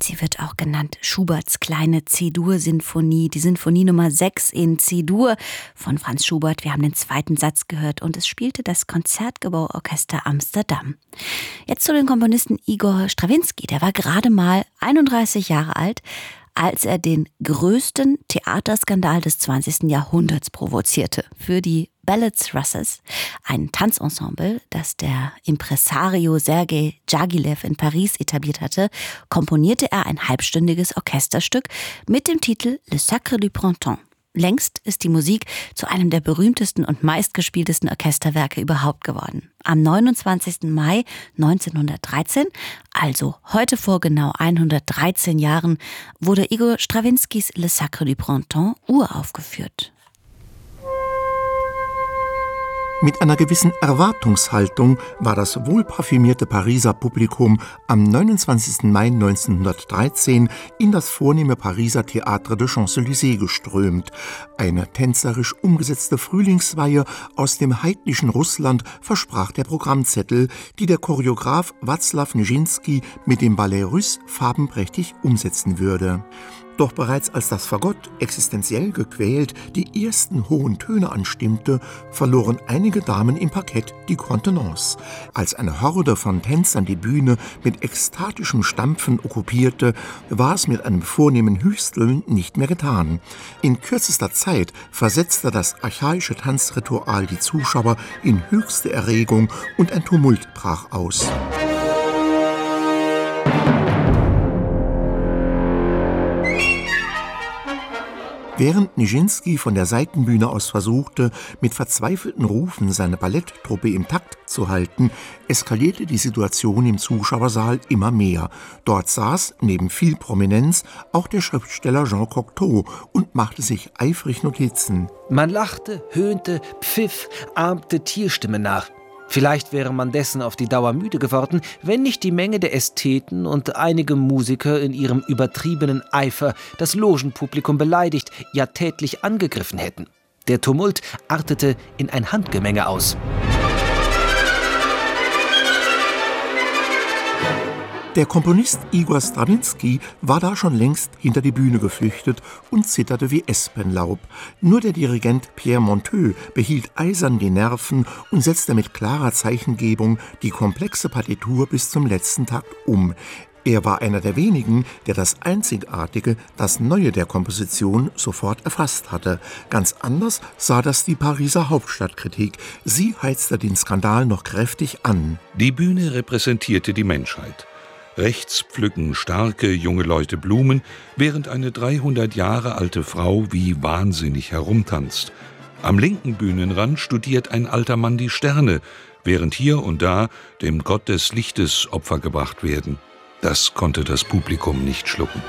Sie wird auch genannt Schuberts kleine C-Dur-Sinfonie, die Sinfonie Nummer 6 in C-Dur von Franz Schubert. Wir haben den zweiten Satz gehört und es spielte das Konzertgebauorchester Amsterdam. Jetzt zu den Komponisten Igor Strawinski. Der war gerade mal 31 Jahre alt, als er den größten Theaterskandal des 20. Jahrhunderts provozierte. Für die Ballets Russes, ein Tanzensemble, das der Impresario Sergei Djagilev in Paris etabliert hatte, komponierte er ein halbstündiges Orchesterstück mit dem Titel Le Sacre du Printemps. Längst ist die Musik zu einem der berühmtesten und meistgespieltesten Orchesterwerke überhaupt geworden. Am 29. Mai 1913, also heute vor genau 113 Jahren, wurde Igor Strawinskys Le Sacre du Printemps uraufgeführt. Mit einer gewissen Erwartungshaltung war das wohlparfümierte Pariser Publikum am 29. Mai 1913 in das vornehme Pariser Théâtre des Champs-Élysées geströmt. Eine tänzerisch umgesetzte Frühlingsweihe aus dem heidnischen Russland versprach der Programmzettel, die der Choreograf Wacław Nijinsky mit dem Ballet Russe farbenprächtig umsetzen würde. Doch bereits als das Fagott existenziell gequält die ersten hohen Töne anstimmte, verloren einige Damen im Parkett die Kontenance. Als eine Horde von Tänzern die Bühne mit ekstatischem Stampfen okkupierte, war es mit einem vornehmen Hüsteln nicht mehr getan. In kürzester Zeit versetzte das archaische Tanzritual die Zuschauer in höchste Erregung und ein Tumult brach aus. Während Nijinsky von der Seitenbühne aus versuchte, mit verzweifelten Rufen seine Balletttruppe im Takt zu halten, eskalierte die Situation im Zuschauersaal immer mehr. Dort saß, neben viel Prominenz, auch der Schriftsteller Jean Cocteau und machte sich eifrig Notizen. Man lachte, höhnte, pfiff, ahmte Tierstimmen nach. Vielleicht wäre man dessen auf die Dauer müde geworden, wenn nicht die Menge der Ästheten und einige Musiker in ihrem übertriebenen Eifer das Logenpublikum beleidigt, ja tätlich angegriffen hätten. Der Tumult artete in ein Handgemenge aus. Der Komponist Igor Strawinski war da schon längst hinter die Bühne geflüchtet und zitterte wie Espenlaub. Nur der Dirigent Pierre Monteux behielt eisern die Nerven und setzte mit klarer Zeichengebung die komplexe Partitur bis zum letzten Takt um. Er war einer der wenigen, der das Einzigartige, das Neue der Komposition sofort erfasst hatte. Ganz anders sah das die Pariser Hauptstadtkritik. Sie heizte den Skandal noch kräftig an. Die Bühne repräsentierte die Menschheit. Rechts pflücken starke junge Leute Blumen, während eine 300 Jahre alte Frau wie wahnsinnig herumtanzt. Am linken Bühnenrand studiert ein alter Mann die Sterne, während hier und da dem Gott des Lichtes Opfer gebracht werden. Das konnte das Publikum nicht schlucken.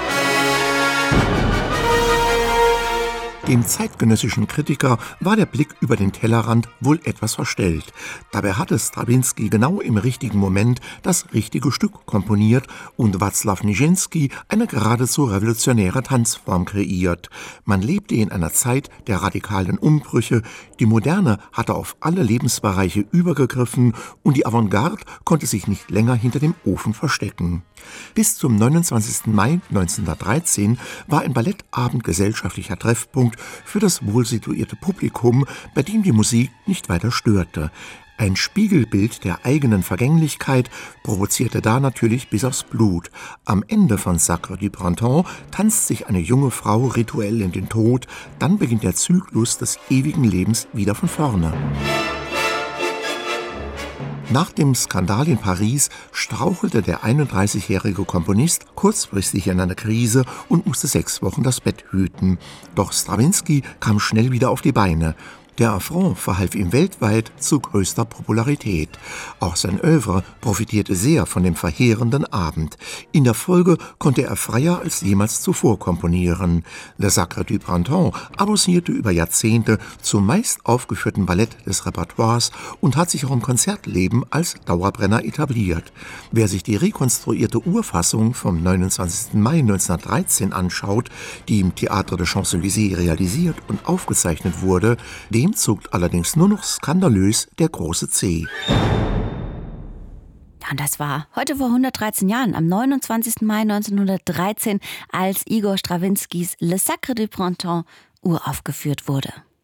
Dem zeitgenössischen Kritiker war der Blick über den Tellerrand wohl etwas verstellt. Dabei hatte Strawinski genau im richtigen Moment das richtige Stück komponiert und Wacław Nijinsky eine geradezu revolutionäre Tanzform kreiert. Man lebte in einer Zeit der radikalen Umbrüche, die Moderne hatte auf alle Lebensbereiche übergegriffen und die Avantgarde konnte sich nicht länger hinter dem Ofen verstecken. Bis zum 29. Mai 1913 war ein Ballettabend gesellschaftlicher Treffpunkt für das wohlsituierte Publikum, bei dem die Musik nicht weiter störte. Ein Spiegelbild der eigenen Vergänglichkeit provozierte da natürlich bis aufs Blut. Am Ende von Sacre du Printemps tanzt sich eine junge Frau rituell in den Tod, dann beginnt der Zyklus des ewigen Lebens wieder von vorne. Nach dem Skandal in Paris strauchelte der 31-jährige Komponist kurzfristig in eine Krise und musste 6 Wochen das Bett hüten. Doch Strawinski kam schnell wieder auf die Beine. Der Affront verhalf ihm weltweit zu größter Popularität. Auch sein Œuvre profitierte sehr von dem verheerenden Abend. In der Folge konnte er freier als jemals zuvor komponieren. Le Sacre du Printemps avancierte über Jahrzehnte zum meist aufgeführten Ballett des Repertoires und hat sich auch im Konzertleben als Dauerbrenner etabliert. Wer sich die rekonstruierte Urfassung vom 29. Mai 1913 anschaut, die im Théâtre des Champs-Élysées realisiert und aufgezeichnet wurde, dem zuckt allerdings nur noch skandalös der große Zeh. Ja, und das war heute vor 113 Jahren, am 29. Mai 1913, als Igor Strawinskys Le Sacre du Printemps uraufgeführt wurde.